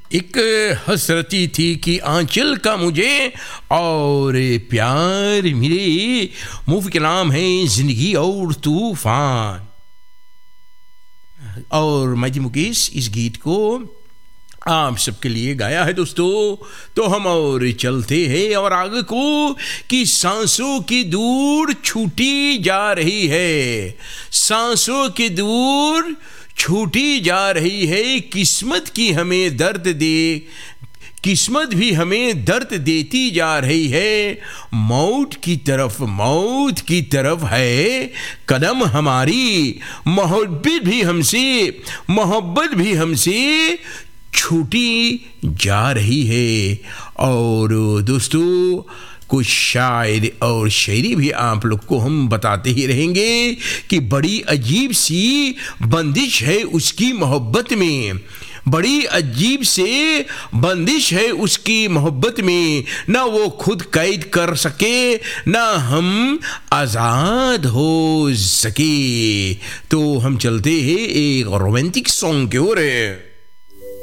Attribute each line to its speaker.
Speaker 1: एक हसरती थी कि आंचल का मुझे और प्यार मेरे मूवी के नाम है जिंदगी और तूफान। और माइटी मुकेश इस गीत को आप सबके लिए गाया है दोस्तों। तो हम और चलते हैं और आगे को कि सांसों की दूर छूटी जा रही है, सांसों की दूर छूटी जा रही है, किस्मत की हमें दर्द दे, किस्मत भी हमें दर्द देती जा रही है, मौत की तरफ है कदम हमारी, मोहब्बत भी हमसे छूटी जा रही है। और दोस्तों कुछ शायर और शायरी भी आप लोग को हम बताते ही रहेंगे कि बड़ी अजीब सी बंदिश है उसकी मोहब्बत में, बड़ी अजीब से बंदिश है उसकी मोहब्बत में, ना वो खुद कैद कर सके ना हम आज़ाद हो सके। तो हम चलते हैं एक रोमांटिक सॉन्ग की ओर।